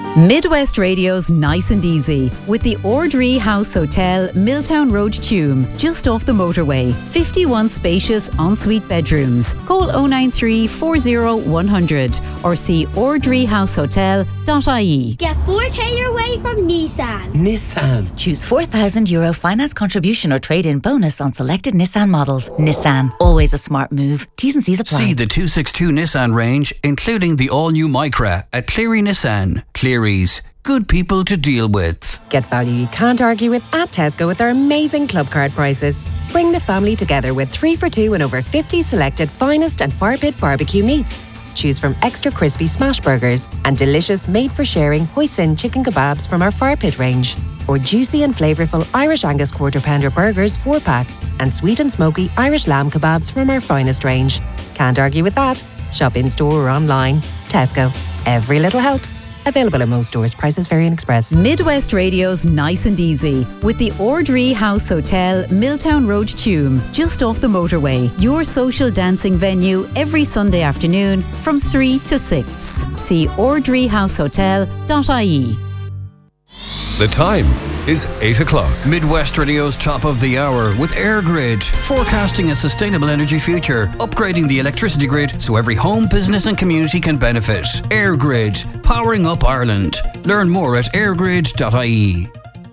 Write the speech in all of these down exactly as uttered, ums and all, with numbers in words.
Midwest Radio's Nice and Easy with the Ordree House Hotel, Milltown Road, Tuam, just off the motorway. fifty-one spacious ensuite bedrooms. Call oh nine three, four oh, one hundred or see ordree house hotel dot I E. Get four K your way from Nissan. Nissan. Choose four thousand euro finance contribution or trade-in bonus on selected Nissan models. Nissan, always a smart move. T's and C's apply. See the two sixty-two Nissan range, including the all-new Micra at Cleary Nissan. Cleary's, good people to deal with. Get value you can't argue with at Tesco with our amazing club card prices. Bring the family together with three for two and over fifty selected finest and fire pit barbecue meats. Choose from extra crispy smash burgers and delicious made-for-sharing hoisin chicken kebabs from our fire pit range, or juicy and flavourful Irish Angus quarter pounder burgers four pack and sweet and smoky Irish lamb kebabs from our finest range. Can't argue with that. Shop in store or online. Tesco. Every little helps. Available at most stores. Prices vary in Express. Midwest Radio's Nice and Easy with the Ordree House Hotel, Milltown Road, Tuam, just off the motorway. Your social dancing venue every Sunday afternoon from three to six. See ordree house hotel dot I E. The time is eight o'clock. Midwest Radio's top of the hour with EirGrid, forecasting a sustainable energy future, upgrading the electricity grid so every home, business and community can benefit. EirGrid, powering up Ireland. Learn more at air grid dot I E.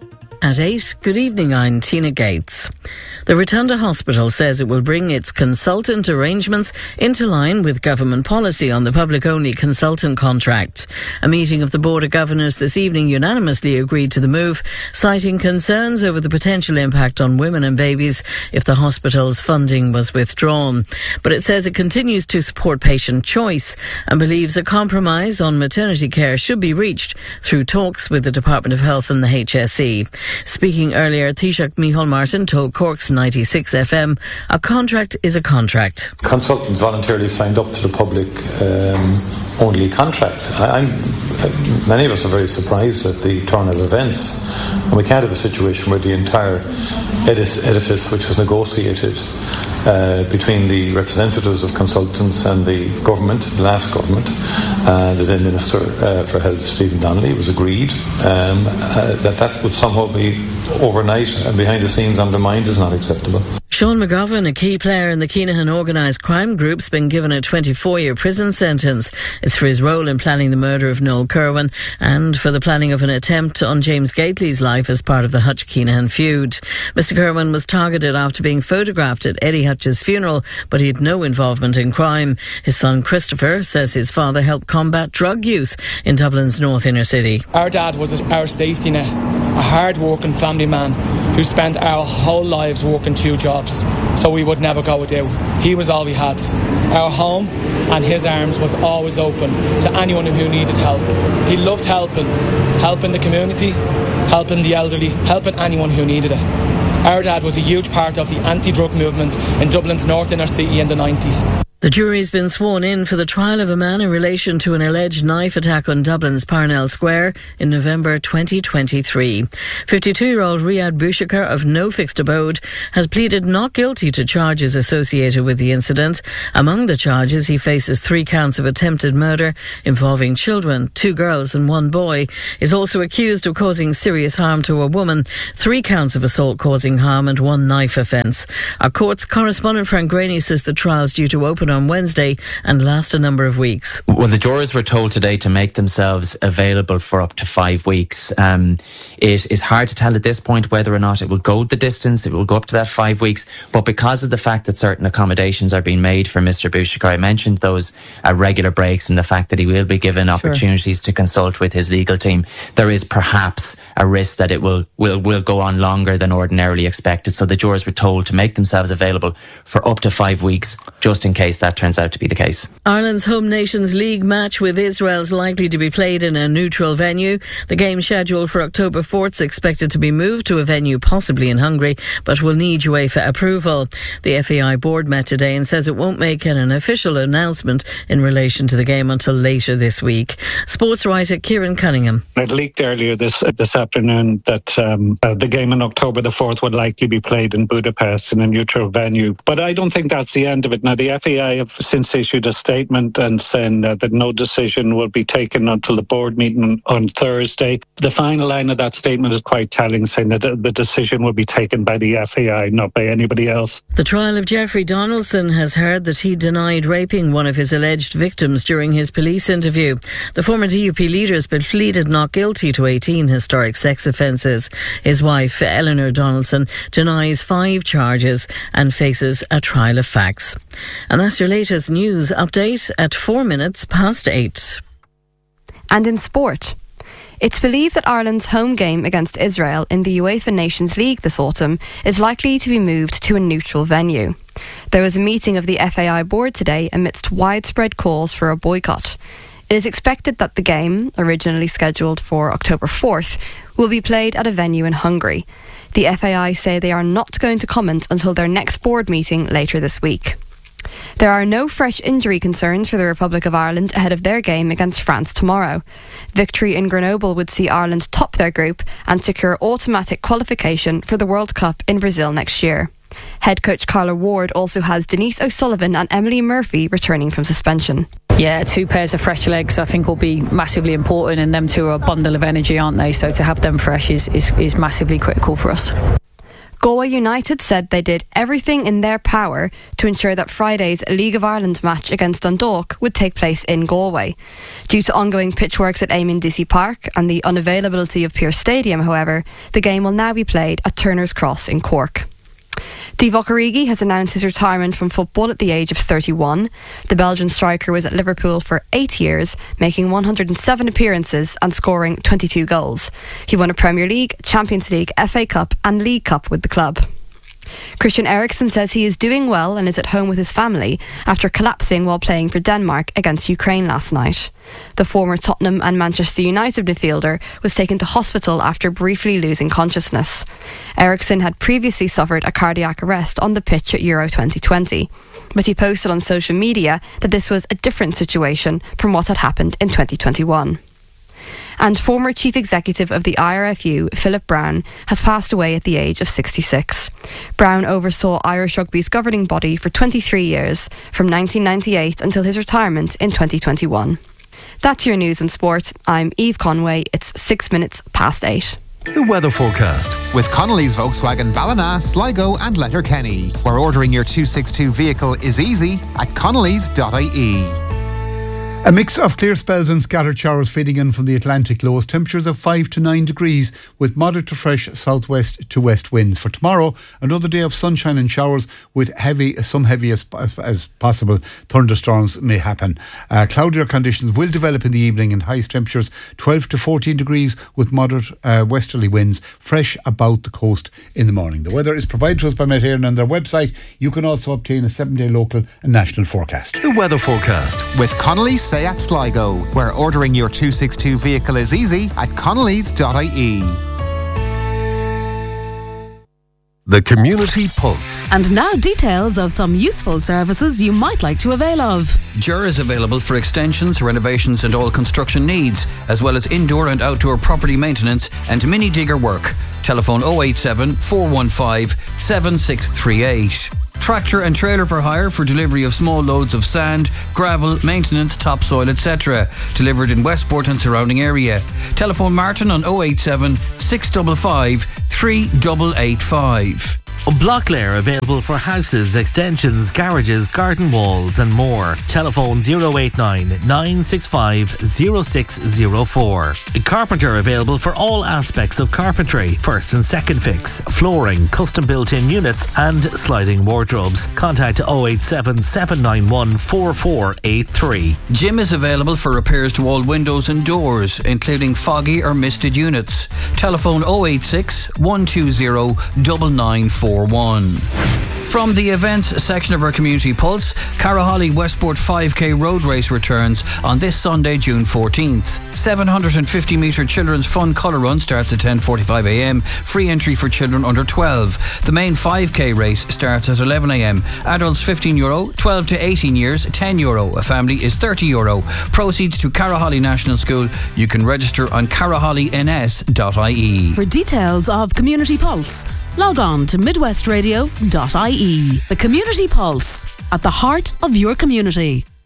At eight, good evening, I'm Tina Gates. The Rotunda Hospital says it will bring its consultant arrangements into line with government policy on the public-only consultant contract. A meeting of the Board of Governors this evening unanimously agreed to the move, citing concerns over the potential impact on women and babies if the hospital's funding was withdrawn. But it says it continues to support patient choice and believes a compromise on maternity care should be reached through talks with the Department of Health and the H S E. Speaking earlier, Taoiseach Micheál Martin told Cork's ninety-six F M, a contract is a contract. Consultants voluntarily signed up to the public um, only contract. I, I'm, many of us are very surprised at the turn of events, and we can't have a situation where the entire edifice, which was negotiated uh, between the representatives of consultants and the government, the last government, uh, the then Minister uh, for Health, Stephen Donnelly, was agreed um, uh, that that would somehow be overnight and behind the scenes undermined is not acceptable. Sean McGovern, a key player in the Keenahan organised crime group, has been given a twenty-four year prison sentence. It's for his role in planning the murder of Noel Kerwin and for the planning of an attempt on James Gately's life as part of the Hutch-Keenahan feud. Mister Kerwin was targeted after being photographed at Eddie Hutch's funeral, but he had no involvement in crime. His son Christopher says his father helped combat drug use in Dublin's north inner city. Our dad was our safety net, a hard-working family man who spent our whole lives working two jobs, so we would never go without. He was all we had. Our home and his arms was always open to anyone who needed help. He loved helping, helping the community, helping the elderly, helping anyone who needed it. Our dad was a huge part of the anti-drug movement in Dublin's north inner city in the nineties. The jury's been sworn in for the trial of a man in relation to an alleged knife attack on Dublin's Parnell Square in November twenty twenty-three. fifty-two-year-old Riyad Bouchakar of no fixed abode has pleaded not guilty to charges associated with the incident. Among the charges, he faces three counts of attempted murder involving children, two girls and one boy. Is also accused of causing serious harm to a woman, three counts of assault causing harm and one knife offence. Our court's correspondent Frank Graney says the trial's due to open on Wednesday and last a number of weeks. Well, the jurors were told today to make themselves available for up to five weeks. Um, it is hard to tell at this point whether or not it will go the distance, it will go up to that five weeks, but because of the fact that certain accommodations are being made for Mister Bouchakar, I mentioned those uh, regular breaks and the fact that he will be given opportunities sure. to consult with his legal team, there is perhaps a risk that it will, will, will go on longer than ordinarily expected. So the jurors were told to make themselves available for up to five weeks, just in case that turns out to be the case. Ireland's Home Nations League match with Israel is likely to be played in a neutral venue. The game scheduled for October fourth is expected to be moved to a venue possibly in Hungary, but will need UEFA approval. The F A I board met today and says it won't make an, an official announcement in relation to the game until later this week. Sports writer Kieran Cunningham. It leaked earlier this this afternoon that um, uh, the game on October the fourth would likely be played in Budapest in a neutral venue, but I don't think that's the end of it. Now, the F A I have since issued a statement and saying uh, that no decision will be taken until the board meeting on, on Thursday. The final line of that statement is quite telling, saying that the, the decision will be taken by the F A I, not by anybody else. The trial of Jeffrey Donaldson has heard that he denied raping one of his alleged victims during his police interview. The former D U P leader has been pleaded not guilty to eighteen historic sex offences. His wife, Eleanor Donaldson, denies five charges and faces a trial of facts. And that's your latest news update at four minutes past eight. And in sport, it's believed that Ireland's home game against Israel in the UEFA Nations League this autumn is likely to be moved to a neutral venue. There was a meeting of the F A I board today amidst widespread calls for a boycott. It is expected that the game, originally scheduled for October fourth, will be played at a venue in Hungary. The F A I say they are not going to comment until their next board meeting later this week. There are no fresh injury concerns for the Republic of Ireland ahead of their game against France tomorrow. Victory in Grenoble would see Ireland top their group and secure automatic qualification for the World Cup in Brazil next year. Head coach Carla Ward also has Denise O'Sullivan and Emily Murphy returning from suspension. Yeah, two pairs of fresh legs I think will be massively important, and them two are a bundle of energy, aren't they? So to have them fresh is, is, is massively critical for us. Galway United said they did everything in their power to ensure that Friday's League of Ireland match against Dundalk would take place in Galway. Due to ongoing pitch works at Eamon Deacy Park and the unavailability of Pearse Stadium, however, the game will now be played at Turner's Cross in Cork. Divock Origi has announced his retirement from football at the age of thirty-one. The Belgian striker was at Liverpool for eight years, making one hundred seven appearances and scoring twenty-two goals. He won a Premier League, Champions League, F A Cup and League Cup with the club. Christian Eriksen says he is doing well and is at home with his family after collapsing while playing for Denmark against Ukraine last night. The former Tottenham and Manchester United midfielder was taken to hospital after briefly losing consciousness. Eriksen had previously suffered a cardiac arrest on the pitch at Euro twenty twenty, but he posted on social media that this was a different situation from what had happened in twenty twenty-one. And former Chief Executive of the I R F U, Philip Brown, has passed away at the age of sixty-six. Brown oversaw Irish Rugby's governing body for twenty-three years, from nineteen ninety-eight until his retirement in twenty twenty-one. That's your news and sport. I'm Eve Conway. It's six minutes past eight. The weather forecast with Connolly's Volkswagen Ballina, Sligo and Letterkenny, where ordering your two sixty-two vehicle is easy at connellys dot I E. A mix of clear spells and scattered showers feeding in from the Atlantic. Lowest temperatures of five to nine degrees with moderate to fresh southwest to west winds. For tomorrow, another day of sunshine and showers with heavy, some heavy as, as possible thunderstorms may happen. Uh, cloudier conditions will develop in the evening and highest temperatures twelve to fourteen degrees with moderate uh, westerly winds, fresh about the coast in the morning. The weather is provided to us by Met Éireann on their website. You can also obtain a seven-day local and national forecast. The weather forecast with Connolly's at Sligo, where ordering your two sixty-two vehicle is easy at connellys dot I E. The Community Pulse. And now details of some useful services you might like to avail of. Ger is available for extensions, renovations and all construction needs, as well as indoor and outdoor property maintenance and mini digger work. Telephone oh eight seven, four one five, seven six three eight. Tractor and trailer for hire for delivery of small loads of sand, gravel, maintenance, topsoil, et cetera. Delivered in Westport and surrounding area. Telephone Martin on oh eight seven, six five five, three eight eight five. Blocklair available for houses, extensions, garages, garden walls and more. Telephone oh eight nine, nine six five, oh six oh four. Carpenter available for all aspects of carpentry, first and second fix, flooring, custom built-in units and sliding wardrobes. Contact oh eight seven, seven nine one, four four eight three. Jim is available for repairs to all windows and doors, including foggy or misted units. Telephone oh eight six, one two zero, nine nine four one. From the events section of our Community Pulse, Caraholly Westport five K Road Race returns on this Sunday, June fourteenth. seven hundred fifty metre children's fun colour run starts at ten forty-five a m. Free entry for children under twelve. The main five K race starts at eleven a m. Adults fifteen euro, twelve to eighteen years ten euro. A family is thirty euro. Proceeds to Caraholly National School. You can register on caraholly n s dot I E. For details of Community Pulse, Log on to midwestradio dot I E. The Community Pulse, at the heart of your community.